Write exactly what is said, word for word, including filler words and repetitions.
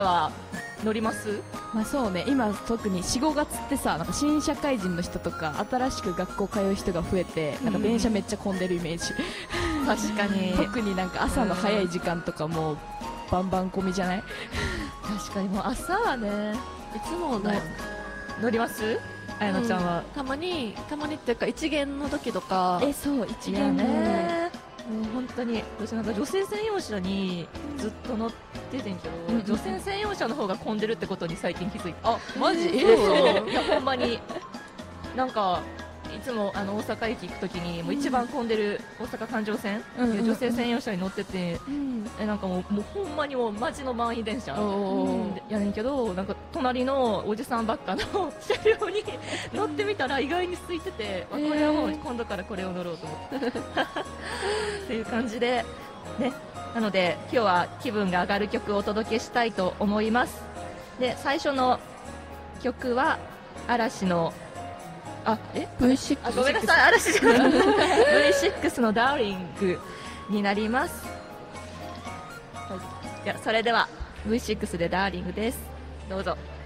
は乗ります？ まあそうね、今特にしごがつってさ、なんか新社会人の人とか新しく学校通う人が増えて、なんか電車めっちゃ混んでるイメージ。 確かに特になんか朝の早い時間とかもうバンバン混みじゃない？ 確かにもう朝はね、いつもだよ。乗ります？あやなちゃんは、 うん、たまにたまにっていうか一限の時とか。 え、そう一いや元ね。 ね、もう本当に私なんか女性専用車にずっと乗っててんけど、 うん女性専用車の方が混んでるってことに最近気づいた。 あ、マジ？ えそういやほんまになんかいつもあの大阪駅行くときにもう一番混んでる大阪環状線、 うんうんうん女性専用車に乗ってて、 うんえなんかもうもうほんまにもうマジの満員電車おーでやねんけど、なんか隣のおじさんばっかの車両に乗ってみたら意外に空いてて、あこれはもう今度からこれを乗ろうと思ってっていう感じでね。なので今日は気分が上がる曲をお届けしたいと思います。で最初の曲は嵐のあえブイシックス。 あごめんなさい、嵐じゃない ブイシックス のダーリングになります。はい、いやそれでは ブイシックス でダーリングです。どうぞ。